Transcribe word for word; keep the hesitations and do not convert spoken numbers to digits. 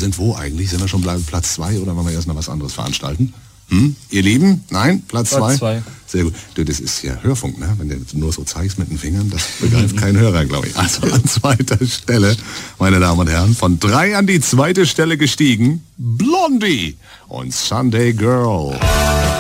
sind wo eigentlich? Sind wir schon bei Platz zwei oder wollen wir erst noch was anderes veranstalten? Hm? Ihr Lieben? Nein? Platz zwei? Platz zwei. Sehr gut. Du, das ist ja Hörfunk, ne? Wenn du nur so zeigst mit den Fingern, das begreift kein Hörer, glaube ich. Also an zweiter Stelle, meine Damen und Herren, von drei an die zweite Stelle gestiegen, Blondie und Sunday Girl.